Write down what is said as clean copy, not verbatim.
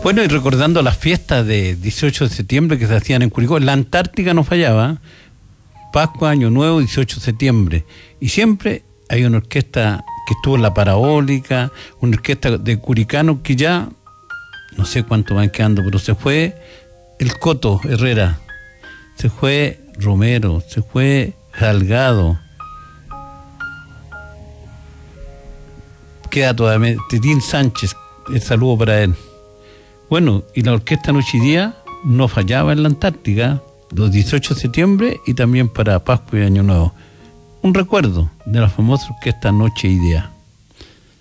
Bueno, y recordando las fiestas de 18 de septiembre que se hacían en Curicó, la Antártica no fallaba, Pascua, Año Nuevo, 18 de septiembre, y siempre hay una orquesta que estuvo en la Parabólica, una orquesta de Curicano que ya, no sé cuánto van quedando, pero se fue el Coto Herrera, se fue Romero, se fue Salgado, queda todavía Titín Sánchez, el saludo para él. Bueno, y la orquesta Noche y Día no fallaba en la Antártica, los 18 de septiembre y también para Pascua y Año Nuevo. Un recuerdo de la famosa orquesta Noche y Día.